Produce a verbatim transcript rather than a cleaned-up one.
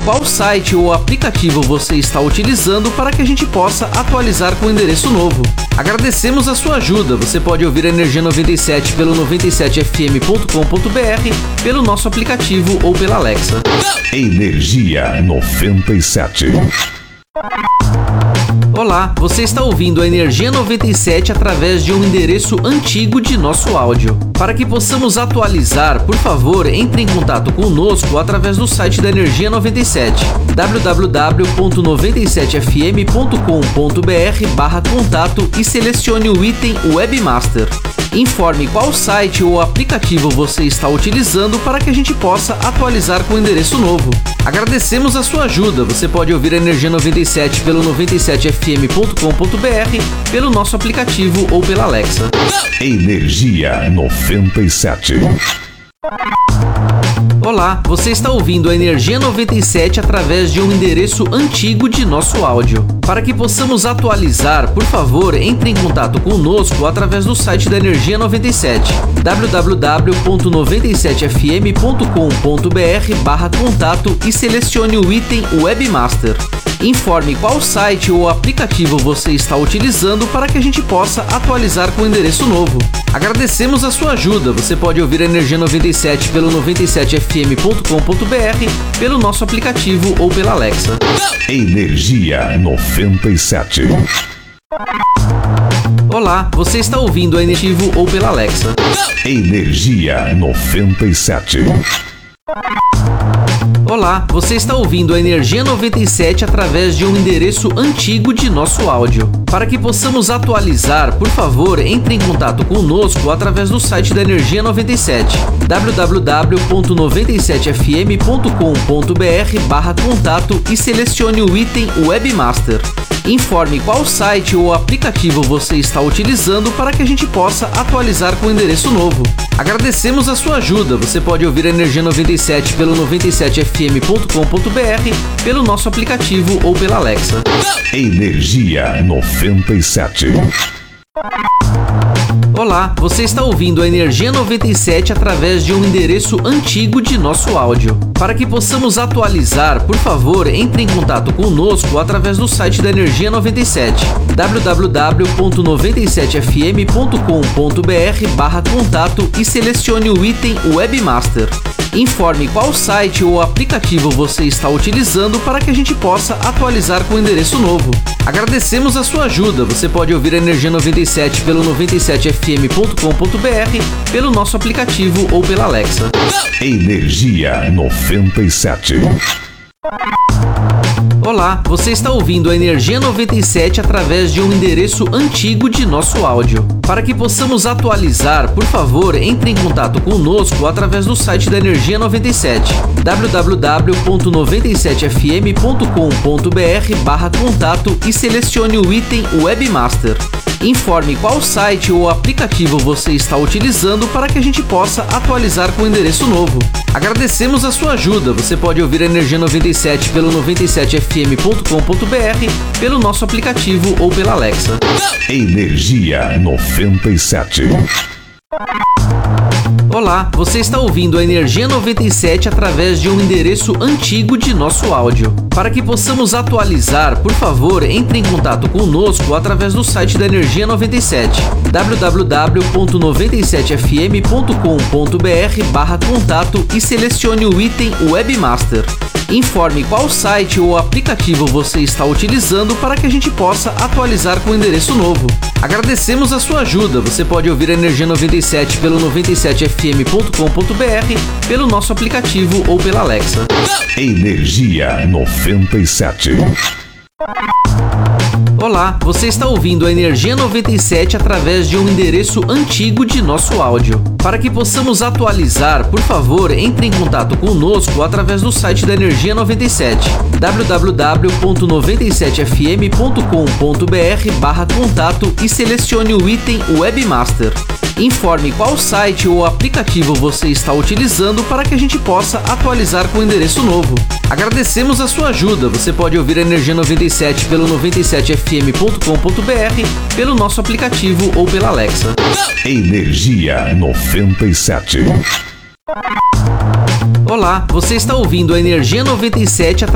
qual site ou aplicativo você está utilizando para que a gente possa atualizar com o endereço novo. Agradecemos a sua ajuda. Você pode ouvir a Energia noventa e sete pelo noventa e sete f m ponto com ponto b r, pelo nosso aplicativo ou pela Alexa. Energia noventa e sete. Olá, você está ouvindo a Energia noventa e sete através de um endereço antigo de nosso áudio. Para que possamos atualizar, por favor, entre em contato conosco através do site da Energia noventa e sete, w w w ponto noventa e sete f m ponto com ponto b r barra contato e selecione o item Webmaster. Informe qual site ou aplicativo você está utilizando para que a gente possa atualizar com o endereço novo. Agradecemos a sua ajuda. Você pode ouvir a Energia noventa e sete pelo noventa e sete f m ponto com ponto b r, pelo nosso aplicativo ou pela Alexa. Energia noventa e sete. Olá, você está ouvindo a Energia noventa e sete através de um endereço antigo de nosso áudio. Para que possamos atualizar, por favor, entre em contato conosco através do site da Energia noventa e sete, w w w ponto noventa e sete f m ponto com ponto b r barra contato e selecione o item Webmaster. Informe qual site ou aplicativo você está utilizando para que a gente possa atualizar com o endereço novo. Agradecemos a sua ajuda. Você pode ouvir a Energia noventa e sete pelo noventa e sete f m ponto com ponto b r, pelo nosso aplicativo ou pela Alexa. Energia noventa e sete. Olá, você está ouvindo a Energia ou pela Alexa. Energia noventa e sete. Olá, você está ouvindo a Energia noventa e sete através de um endereço antigo de nosso áudio. Para que possamos atualizar, por favor, entre em contato conosco através do site da Energia noventa e sete, w w w ponto noventa e sete f m ponto com ponto b r barra contato e selecione o item Webmaster. Informe qual site ou aplicativo você está utilizando para que a gente possa atualizar com o endereço novo. Agradecemos a sua ajuda. Você pode ouvir a Energia noventa e sete pelo noventa e sete f m ponto com ponto b r, pelo nosso aplicativo ou pela Alexa. Energia noventa e sete. Olá, você está ouvindo a Energia noventa e sete através de um endereço antigo de nosso áudio. Para que possamos atualizar, por favor, entre em contato conosco através do site da Energia noventa e sete, w w w ponto noventa e sete f m ponto com ponto b r barra contato e selecione o item Webmaster. Informe qual site ou aplicativo você está utilizando para que a gente possa atualizar com o endereço novo. Agradecemos a sua ajuda. Você pode ouvir a Energia noventa e sete pelo noventa e sete f m ponto com ponto b r, pelo nosso aplicativo ou pela Alexa. Energia noventa e sete. Olá, você está ouvindo a Energia noventa e sete através de um endereço antigo de nosso áudio. Para que possamos atualizar, por favor, entre em contato conosco através do site da Energia noventa e sete, w w w ponto noventa e sete f m ponto com ponto b r barra contato e selecione o item Webmaster. Informe qual site ou aplicativo você está utilizando para que a gente possa atualizar com o endereço novo. Agradecemos a sua ajuda. Você pode ouvir a Energia noventa e sete pelo noventa e sete f m ponto com ponto b r, pelo nosso aplicativo ou pela Alexa. Energia noventa e sete. Olá, você está ouvindo a Energia noventa e sete através de um endereço antigo de nosso áudio. Para que possamos atualizar, por favor, entre em contato conosco através do site da Energia noventa e sete, w w w ponto noventa e sete f m ponto com ponto b r barra contato e selecione o item Webmaster. Informe qual site ou aplicativo você está utilizando para que a gente possa atualizar com o endereço novo. Agradecemos a sua ajuda. Você pode ouvir a Energia noventa e sete pelo noventa e sete f m ponto com ponto b r, pelo nosso aplicativo ou pela Alexa. Energia noventa e sete. Olá, você está ouvindo a Energia noventa e sete através de um endereço antigo de nosso áudio. Para que possamos atualizar, por favor, entre em contato conosco através do site da Energia noventa e sete, w w w ponto noventa e sete f m ponto com ponto b r barra contato e selecione o item Webmaster. Informe qual site ou aplicativo você está utilizando para que a gente possa atualizar com o endereço novo. Agradecemos a sua ajuda. Você pode ouvir a Energia noventa e sete pelo noventa e sete f m ponto com ponto b r, pelo nosso aplicativo ou pela Alexa. Energia noventa e sete. Olá, você está ouvindo a Energia noventa e sete através